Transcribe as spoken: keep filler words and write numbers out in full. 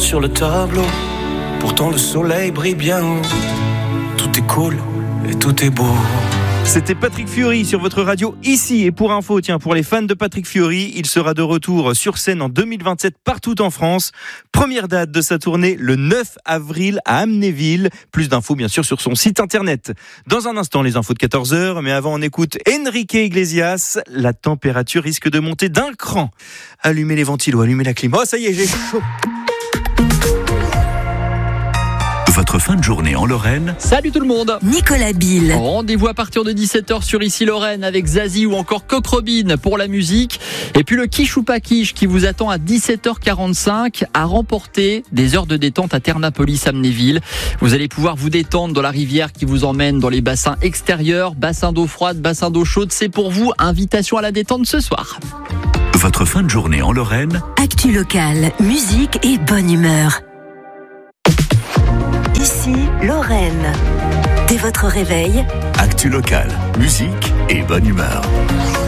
sur le tableau. Pourtant le soleil brille bien haut. Tout est cool et tout est beau. C'était Patrick Fiori sur votre radio ici. Et pour info, tiens, pour les fans de Patrick Fiori, il sera de retour sur scène en deux mille vingt-sept partout en France. Première date de sa tournée le neuf avril à Amnéville. Plus d'infos bien sûr sur son site internet. Dans un instant, les infos de quatorze heures. Mais avant, on écoute Enrique Iglesias. La température risque de monter d'un cran. Allumez les ventilos, allumez la clim. Oh, ça y est, j'ai chaud. Votre fin de journée en Lorraine. Salut tout le monde. Nicolas Bill. Rendez-vous à partir de dix-sept heures sur Ici Lorraine avec Zazie ou encore Coq Robin pour la musique. Et puis le quiche ou pas quiche qui vous attend à dix-sept heures quarante-cinq à remporter des heures de détente à Ternapolis Amnéville. Vous allez pouvoir vous détendre dans la rivière qui vous emmène dans les bassins extérieurs, bassins d'eau froide, bassins d'eau chaude. C'est pour vous. Invitation à la détente ce soir. Votre fin de journée en Lorraine. Actu locale, musique et bonne humeur. Ici, Lorraine. Dès votre réveil, Actu locale, musique et bonne humeur.